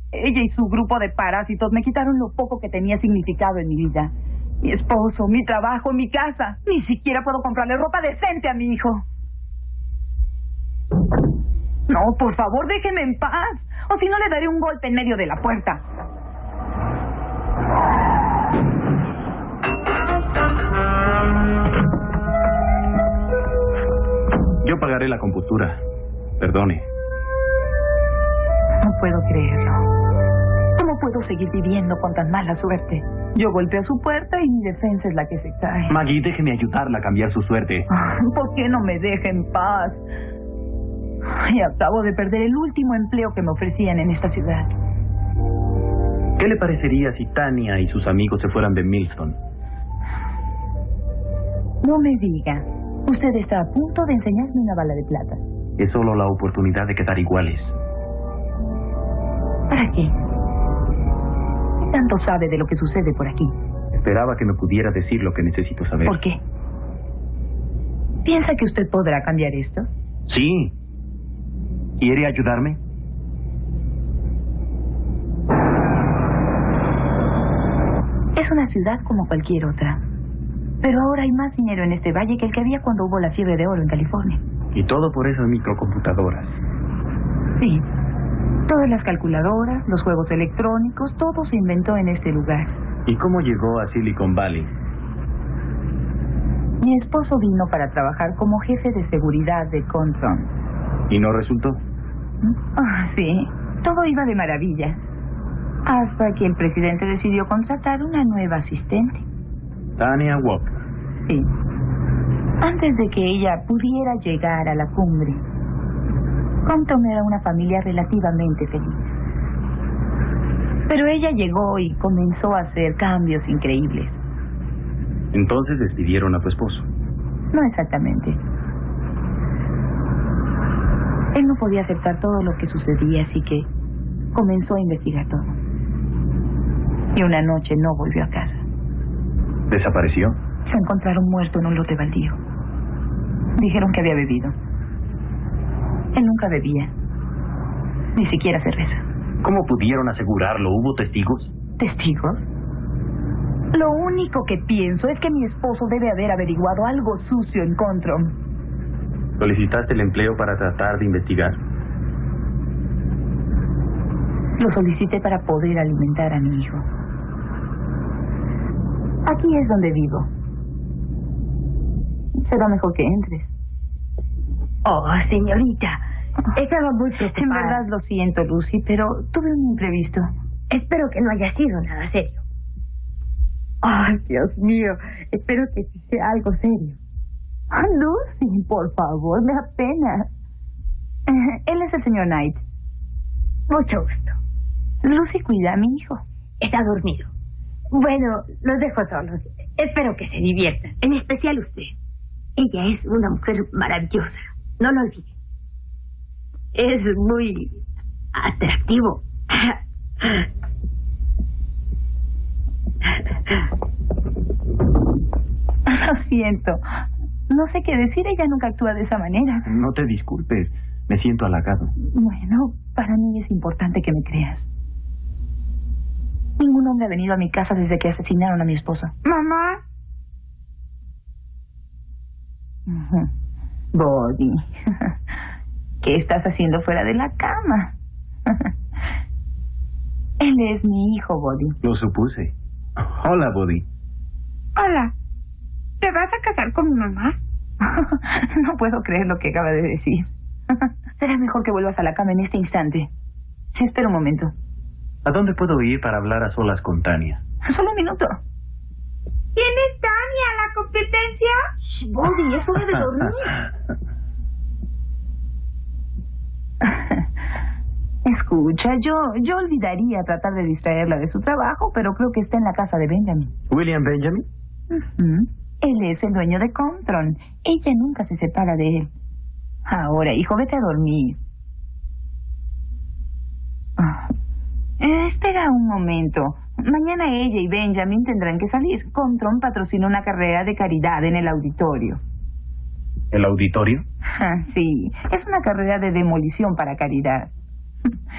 Ella y su grupo de parásitos me quitaron lo poco que tenía significado en mi vida. Mi esposo, mi trabajo, mi casa. Ni siquiera puedo comprarle ropa decente a mi hijo. No, por favor, déjeme en paz. O si no, le daré un golpe en medio de la puerta. Yo pagaré la compostura. Perdone. No puedo creerlo. ¿Cómo puedo seguir viviendo con tan mala suerte? Yo golpeo su puerta y mi defensa es la que se cae. Maggie, déjeme ayudarla a cambiar su suerte. ¿Por qué no me deja en paz? Y acabo de perder el último empleo que me ofrecían en esta ciudad. ¿Qué le parecería si Tania y sus amigos se fueran de Millstone? No me diga. Usted está a punto de enseñarme una bala de plata. Es solo la oportunidad de quedar iguales. ¿Para qué? ¿Qué tanto sabe de lo que sucede por aquí? Esperaba que me pudiera decir lo que necesito saber. ¿Por qué? ¿Piensa que usted podrá cambiar esto? Sí. ¿Quiere ayudarme? Es una ciudad como cualquier otra. Pero ahora hay más dinero en este valle que el que había cuando hubo la fiebre de oro en California. Y todo por esas microcomputadoras. Sí. Todas las calculadoras, los juegos electrónicos, todo se inventó en este lugar. ¿Y cómo llegó a Silicon Valley? Mi esposo vino para trabajar como jefe de seguridad de Contron. ¿Y no resultó? Sí. Todo iba de maravilla. Hasta que el presidente decidió contratar una nueva asistente. Tania Walker. Sí. Antes de que ella pudiera llegar a la cumbre, Compton era una familia relativamente feliz. Pero ella llegó y comenzó a hacer cambios increíbles. Entonces despidieron a tu esposo. No exactamente. Él no podía aceptar todo lo que sucedía, así que comenzó a investigar todo. Y una noche no volvió a casa. ¿Desapareció? Se encontraron muerto en un lote baldío. Dijeron que había bebido. Él nunca bebía. Ni siquiera cerveza. ¿Cómo pudieron asegurarlo? ¿Hubo testigos? ¿Testigos? Lo único que pienso es que mi esposo debe haber averiguado algo sucio en Contron. ¿Solicitaste el empleo para tratar de investigar? Lo solicité para poder alimentar a mi hijo. Aquí es donde vivo. Será mejor que entres. Oh, señorita, estaba muy preocupada. En verdad lo siento, Lucy, pero tuve un imprevisto. Espero que no haya sido nada serio. Ay, Dios mío, espero que sea algo serio. Lucy, por favor, me apena. Él es el señor Knight. Mucho gusto. Lucy cuida a mi hijo. Está dormido. Bueno, los dejo solos. Espero que se diviertan, en especial usted. Ella es una mujer maravillosa, no lo olvide. Es muy atractivo. Lo siento. No sé qué decir, ella nunca actúa de esa manera. No te disculpes, me siento halagado. Bueno, para mí es importante que me creas. Ningún hombre ha venido a mi casa desde que asesinaron a mi esposa. Mamá. Body, ¿qué estás haciendo fuera de la cama? Él es mi hijo, Body. Lo supuse. Hola, Buddy. Hola. ¿Te vas a casar con mi mamá? No puedo creer lo que acaba de decir. Será mejor que vuelvas a la cama en este instante. Espera un momento. ¿A dónde puedo ir para hablar a solas con Tania? Solo un minuto. ¿Quién es Tania, la competencia? Shh, Body, es hora de dormir. Escucha, yo olvidaría tratar de distraerla de su trabajo, pero creo que está en la casa de Benjamin. ¿William Benjamin? Él es el dueño de Contron. Ella nunca se separa de él. Ahora, hijo, vete a dormir. Espera un momento. Mañana ella y Benjamin tendrán que salir. Contron patrocina una carrera de caridad en el auditorio. ¿El auditorio? Sí, es una carrera de demolición para caridad.